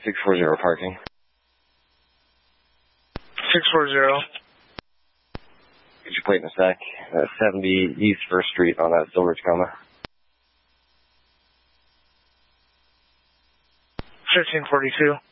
640 parking. 640. Get your plate in a sec. 70 East 1st Street on that Silver Tacoma. 1342.